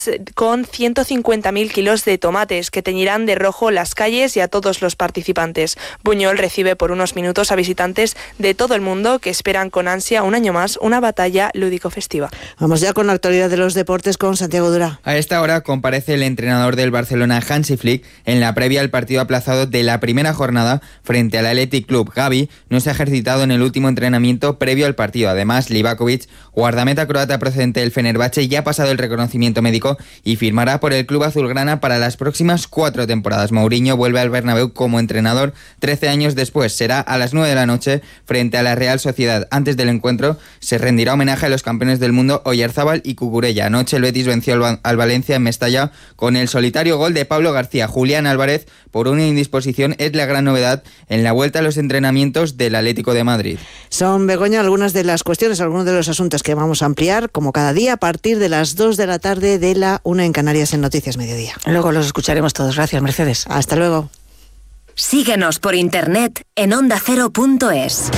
con 150.000 kilos de tomates que teñirán de rojo las calles y a todos los participantes. Buñol recibe por unos minutos a visitantes de todo el mundo que esperan con ansia un año más una batalla lúdico-festiva. Vamos ya con la actualidad de los deportes con Santiago Dura. A esta hora comparece el entrenador del Barcelona, Hansi Flick, en la previa al partido aplazado de la primera jornada frente al Athletic Club. Gavi no se ha ejercitado en el último entrenamiento previo al partido. Además, Livakovic, guardameta croata procedente del Fenerbahce, ya ha pasado el reconocimiento médico y firmará por el club azulgrana para las próximas 4 temporadas. Mourinho vuelve al Bernabéu como entrenador 13 años después. Será a las 9 de la noche frente a la Real Sociedad. Antes del encuentro se rendirá homenaje a los campeones del mundo Oyarzábal y Cucurella. Anoche el Betis venció al Valencia en Mestalla con el solitario gol de Pablo García. Julián Álvarez, por una indisposición, es la gran novedad en la vuelta a los entrenamientos del Atlético de Madrid. Son, Begoña, algunas de las cuestiones, algunos de los asuntos que vamos a ampliar, como cada día, a partir de las 2 de la tarde de la 1 en Canarias en Noticias Mediodía. Luego los escucharemos todos. Gracias, Mercedes. Hasta luego. Síguenos por internet en ondacero.es.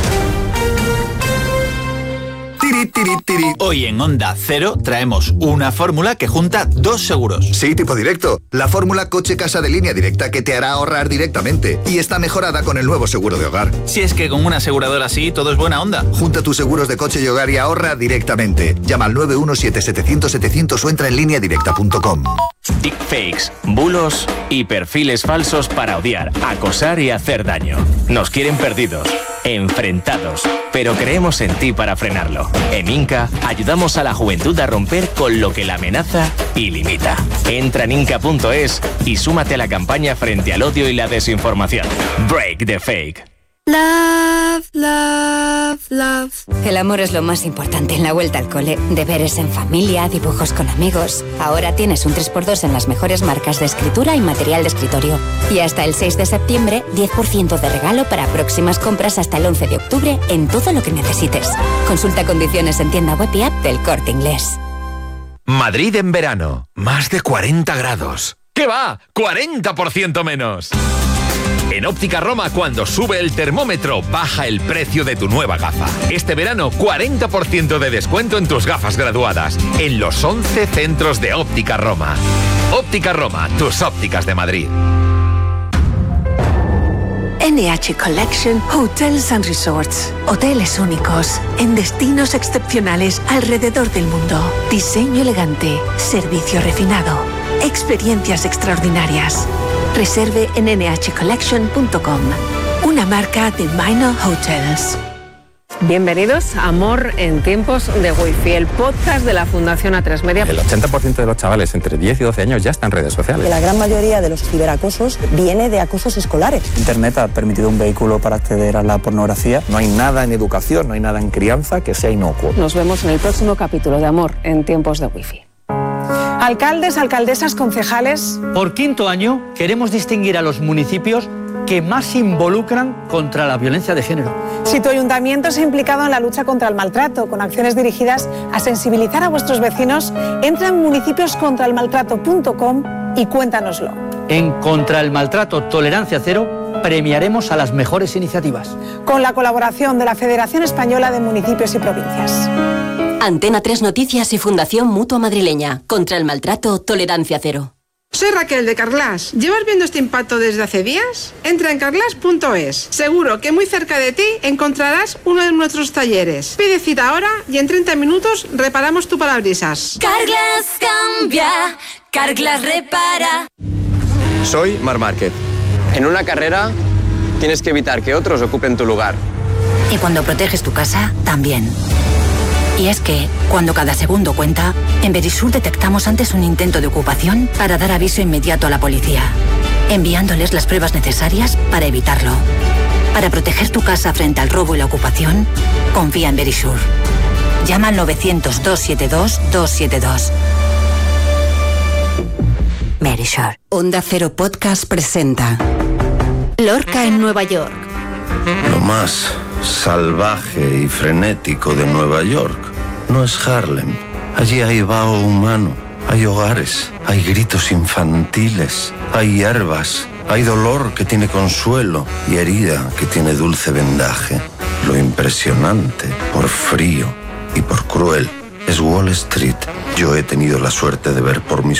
Hoy en Onda Cero traemos una fórmula que junta 2 seguros. Sí, tipo directo. La fórmula coche-casa de línea directa que te hará ahorrar directamente. Y está mejorada con el nuevo seguro de hogar. Si es que con una aseguradora así todo es buena onda. Junta tus seguros de coche y hogar y ahorra directamente. Llama al 917-700-700 o entra en lineadirecta.com. Deepfakes, bulos y perfiles falsos para odiar, acosar y hacer daño. Nos quieren perdidos, enfrentados, pero creemos en ti para frenarlo. En Inca ayudamos a la juventud a romper con lo que la amenaza y limita. Entra en inca.es y súmate a la campaña frente al odio y la desinformación. Break the fake. Love, love, love. El amor es lo más importante en la vuelta al cole. Deberes en familia, dibujos con amigos. Ahora tienes un 3x2 en las mejores marcas de escritura y material de escritorio. Y hasta el 6 de septiembre, 10% de regalo para próximas compras hasta el 11 de octubre en todo lo que necesites. Consulta condiciones en tienda web y app del Corte Inglés. Madrid en verano. Más de 40 grados. ¿Qué va? ¡40% menos! En Óptica Roma, cuando sube el termómetro, baja el precio de tu nueva gafa. Este verano, 40% de descuento en tus gafas graduadas, en los 11 centros de Óptica Roma. Óptica Roma, tus ópticas de Madrid. NH Collection Hotels and Resorts. Hoteles únicos, en destinos excepcionales alrededor del mundo. Diseño elegante, servicio refinado, experiencias extraordinarias. Reserve en nhcollection.com, una marca de Minor Hotels. Bienvenidos a Amor en tiempos de Wi-Fi, el podcast de la Fundación A3 Media. El 80% de los chavales entre 10 y 12 años ya están en redes sociales. La gran mayoría de los ciberacosos viene de acosos escolares. Internet ha permitido un vehículo para acceder a la pornografía. No hay nada en educación, no hay nada en crianza que sea inocuo. Nos vemos en el próximo capítulo de Amor en tiempos de Wi-Fi. Alcaldes, alcaldesas, concejales. Por 5º año queremos distinguir a los municipios que más se involucran contra la violencia de género. Si tu ayuntamiento se ha implicado en la lucha contra el maltrato, con acciones dirigidas a sensibilizar a vuestros vecinos, entra en municipioscontraelmaltrato.com y cuéntanoslo. En Contra el Maltrato Tolerancia Cero premiaremos a las mejores iniciativas. Con la colaboración de la Federación Española de Municipios y Provincias. Antena 3 Noticias y Fundación Mutua Madrileña. Contra el Maltrato Tolerancia Cero. Soy Raquel de Carglass. ¿Llevas viendo este impacto desde hace días? Entra en carglass.es. Seguro que muy cerca de ti encontrarás uno de nuestros talleres. Pide cita ahora y en 30 minutos reparamos tu parabrisas. Carglass cambia, Carglass repara. Soy Marc Márquez. En una carrera tienes que evitar que otros ocupen tu lugar. Y cuando proteges tu casa, también. Y es que, cuando cada segundo cuenta, en Verisur detectamos antes un intento de ocupación para dar aviso inmediato a la policía, enviándoles las pruebas necesarias para evitarlo. Para proteger tu casa frente al robo y la ocupación, confía en Verisur. Llama al 900-272-272. Verisur. Onda Cero Podcast presenta Lorca en Nueva York. Lo más salvaje y frenético de Nueva York no es Harlem. Allí hay vaho humano, hay hogares, hay gritos infantiles, hay hierbas, hay dolor que tiene consuelo y herida que tiene dulce vendaje. Lo impresionante, por frío y por cruel, es Wall Street. Yo he tenido la suerte de ver por mis